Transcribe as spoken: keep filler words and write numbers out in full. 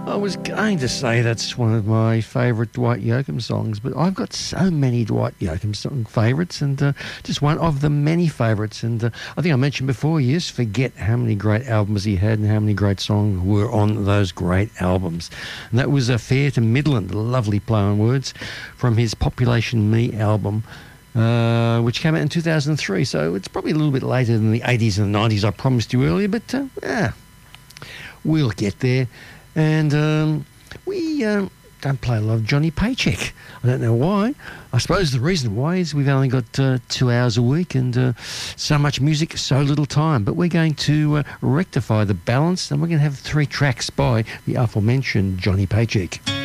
I was going to say that's one of my favourite Dwight Yoakam songs, but I've got so many Dwight Yoakam song favourites, and uh, just one of the many favourites. And uh, I think I mentioned before, you just forget how many great albums he had and how many great songs were on those great albums. And that was a Fair to Midland, a lovely play on words, from his Population Me album, Uh, which came out in two thousand three, so it's probably a little bit later than the eighties and the nineties I promised you earlier, but uh, yeah, we'll get there. And um, we um, don't play a lot of Johnny Paycheck. I don't know why. I suppose the reason why is we've only got uh, two hours a week and uh, so much music, so little time. But we're going to uh, rectify the balance, and we're going to have three tracks by the aforementioned Johnny Paycheck.